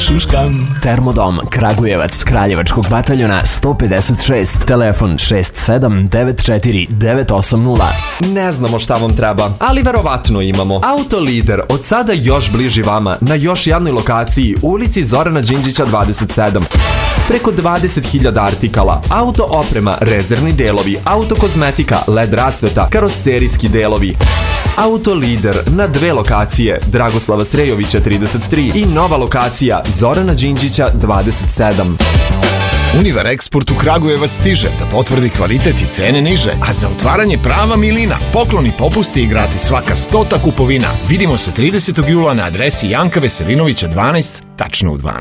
šuškam. Termodom Kragujevac, Kraljevačkog bataljona 156, telefon 6794-980. Ne znamo šta vam treba, ali verovatno imamo. Autolider od sada još bliži vama na još jednoj lokaciji u ulici Zorana Đinđića 27. Preko 20.000 artikala, auto oprema, rezervni delovi, auto kozmetika, LED rasveta, karoserijski delovi. Autolider na dve lokacije, Dragoslava Srejovića 33 i nova lokacija Zorana Đinđića 27. Univer Eksport u Kragujevac stiže da potvrdi kvalitet i cene niže, a za otvaranje prava milina, pokloni, popusti i gratis svaka 100 kupovina. Vidimo se 30. jula na adresi Janka Veselinovića 12, tačno u 12.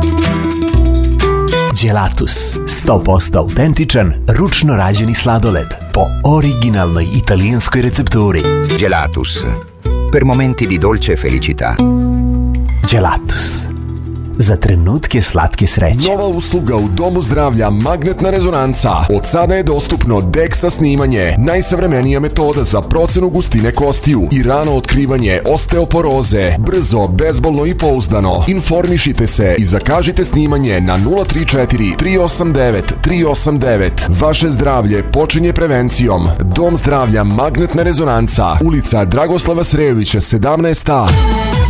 Gelatus, 100% autentičan, ručno rađeni sladoled po originalnoj italijanskoj recepturi. Gelatus, per momenti di dolce felicità. Gelatus, za trenutke slatke sreće. Nova usluga u Domu zdravlja Magnetna rezonanca. Od sada je dostupno DEXA snimanje, najsavremenija metoda za procenu gustine kostiju i rano otkrivanje osteoporoze. Brzo, bezbolno i pouzdano. Informišite se i zakažite snimanje na 034 389 389. Vaše zdravlje počinje prevencijom. Dom zdravlja Magnetna rezonanca, ulica Dragoslava Srejovića 17A.